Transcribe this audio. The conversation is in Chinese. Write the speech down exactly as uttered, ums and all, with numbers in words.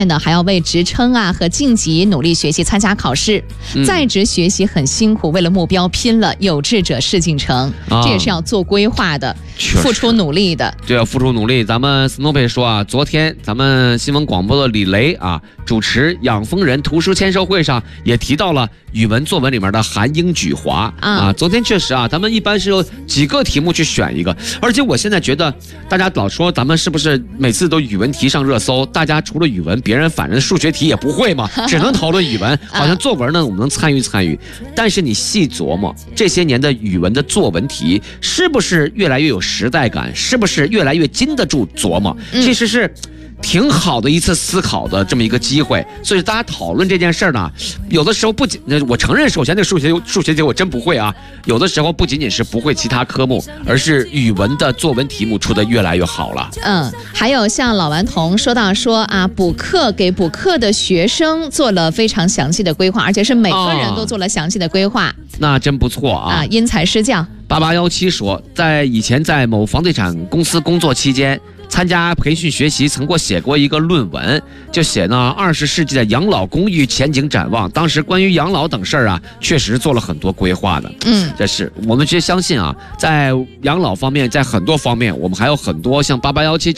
呢，还要为职称啊和晋级努力学习参加考试。嗯、在职学习很辛苦，为了目标拼了，有志者事竟成，啊、这也是要做规划的，付出努力的。 对，要付出努力。咱们 Snoopy 说啊，昨天咱们新闻广播的李雷啊，主持养蜂人图书签售会上也提到了语文作文里面的含英举华啊。啊昨天确实啊，咱们一般是有几个题目去选一个，而且我现在觉得大家老说咱们是不是每次都语文题上热搜？大家除了语文，别人反正数学题也不会嘛，只能讨论语文。好像作文呢，我们能参与参与，但是你细琢磨，这些年的语文的作文题是不是越来越有时代感？是不是越来越经得住琢磨？其实是挺好的一次思考的这么一个机会，所以大家讨论这件事儿呢，有的时候不仅我承认，首先这个数学数学题我真不会啊，有的时候不仅仅是不会其他科目，而是语文的作文题目出的越来越好了。 嗯，还有像老顽童说到说啊，补课给补课的学生做了非常详细的规划，而且是每个人都做了详细的规划，啊、 那真不错啊！ 啊，因材施教。 八八幺七说，在以前在某房地产公司工作期间，参加培训学习，曾过写过一个论文，就写呢二十世纪的养老公寓前景展望。当时关于养老等事儿啊，确实做了很多规划的。嗯，这是我们其实相信啊，在养老方面，在很多方面，我们还有很多像八八幺七。